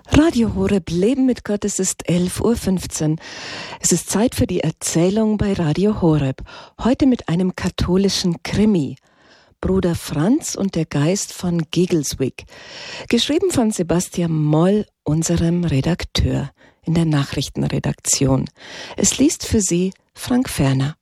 Radio Horeb Leben mit Gott, es ist 11:15 Uhr. Es ist Zeit für die Erzählung bei Radio Horeb. Heute mit einem katholischen Krimi. Bruder Franz und der Geist von Giggleswick. Geschrieben von Sebastian Moll, unserem Redakteur in der Nachrichtenredaktion. Es liest für Sie Frank Ferner.